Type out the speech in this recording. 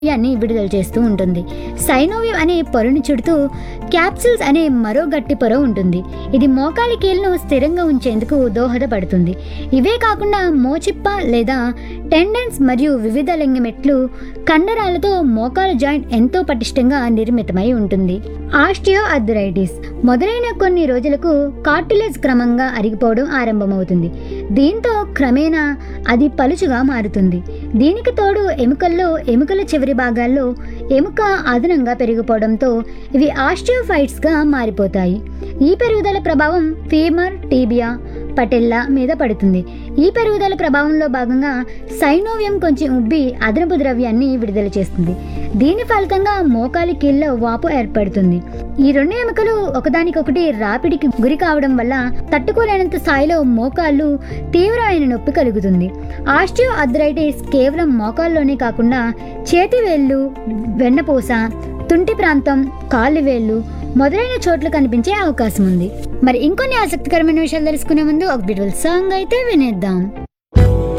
యాన్ని విడుదల చేస్తూ ఉంటుంది. సైనోవియం అనే పొరను చుడుతూ క్యాప్సిల్స్ అనే మరో గట్టి పొర ఉంటుంది. ఇది మోకాలి కీళ్ళను స్థిరంగా ఉంచేందుకు దోహదపడుతుంది. ఇవే కాకుండా మోచిప్ప లేదా టెండన్స్ మరియు వివిధ లింగమెట్లు కండరాలతో మోకాలు జాయింట్ ఎంతో పటిష్టంగా నిర్మితమై ఉంటుంది. ఆస్టియో ఆర్థరైటిస్ మొదలైన కొన్ని రోజులకు కార్టిలేజ్ క్రమంగా అరిగిపోవడం ఆరంభమవుతుంది. దీంతో క్రమేణా అది పలుచుగా మారుతుంది. దీనికి తోడు ఎముకల చివరి భాగాల్లో ఎముక అదనంగా పెరిగిపోవడంతో ఇవి ఆస్టియోఫైట్స్గా మారిపోతాయి. ఈ పెరుగుదల ప్రభావం ఫీమర్, టీబియా, పటెల్లా మీద పడుతుంది. ఈ పెరుగుదల ప్రభావంలో భాగంగా సైనోవియం కొంచెం ఉబ్బి అదనపు ద్రవ్యాన్ని విడుదల చేస్తుంది. దీని ఫలితంగా మోకాలి కీళ్ళ వాపు ఏర్పడుతుంది. ఈ రెండు ఎముకలు ఒకదానికొకటి రాపిడికి గురి కావడం వల్ల తట్టుకోలేనంత స్థాయిలో మోకాళ్ళు తీవ్రమైన నొప్పి కలుగుతుంది. ఆస్టియో ఆర్థరైటిస్ కేవలం మోకాల్లోనే కాకుండా చేతివేళ్ళు, వెన్నపూస, తుంటి ప్రాంతం, కాళ్ళు వేళ్ళు మొదలైన చోట్ల కనిపించే అవకాశం ఉంది. మరి ఇంకొన్ని ఆసక్తికరమైన విషయాలు తెలుసుకునే ముందు ఒక బ్యూటిఫుల్ సాంగ్ అయితే వినేద్దాం.